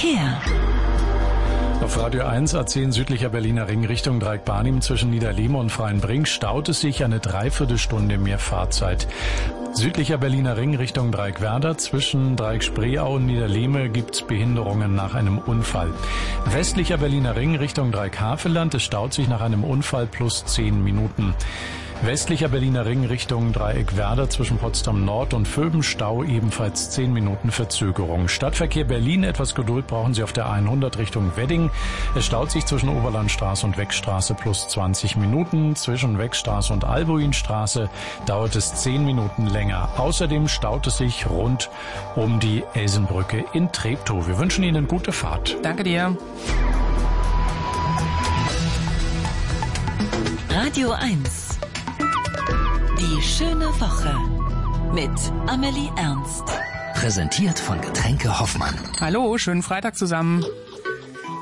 Verkehr. Auf Radio 1 A10 südlicher Berliner Ring Richtung Dreieck-Barnim zwischen Niederlehme und Freienbrink staut es sich eine Dreiviertelstunde mehr Fahrzeit. Südlicher Berliner Ring Richtung Dreieck-Werder zwischen Dreieck-Spreeau und Niederlehme gibt's Behinderungen nach einem Unfall. Westlicher Berliner Ring Richtung Dreieck-Havelland, es staut sich nach einem Unfall plus 10 Minuten. Westlicher Berliner Ring Richtung Dreieck-Werder zwischen Potsdam Nord und Vöbenstau ebenfalls 10 Minuten Verzögerung. Stadtverkehr Berlin, etwas Geduld brauchen Sie auf der 100 Richtung Wedding. Es staut sich zwischen Oberlandstraße und Weckstraße plus 20 Minuten. Zwischen Weckstraße und Albuinstraße dauert es 10 Minuten länger. Außerdem staut es sich rund um die Elsenbrücke in Treptow. Wir wünschen Ihnen gute Fahrt. Danke dir. Radio 1. Die schöne Woche mit Amelie Ernst. Präsentiert von Getränke Hoffmann. Hallo, schönen Freitag zusammen.